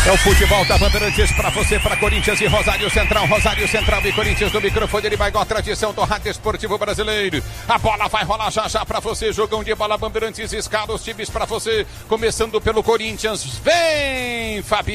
É o futebol da Bandeirantes para você, para Corinthians e Rosário Central e Corinthians no microfone, ele vai igual a tradição do rádio esportivo brasileiro. A bola vai rolar já para você, jogão de bola Bandeirantes, escala os times para você, começando pelo Corinthians. Vem, Fabiano!